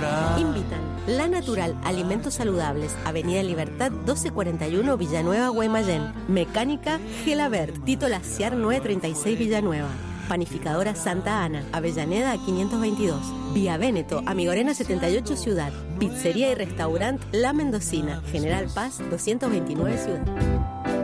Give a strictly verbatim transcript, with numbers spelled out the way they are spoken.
Natural. Invitan La Natural, alimentos saludables, Avenida Libertad doce cuarenta y uno, Villanueva, Guaymallén. Mecánica Gelabert, Tito Laciar novecientos treinta y seis, Villanueva. Panificadora Santa Ana, Avellaneda quinientos veintidós. Vía Véneto, Amigorena setenta y ocho, Ciudad. Pizzería y restaurante La Mendocina, General Paz doscientos veintinueve, Ciudad.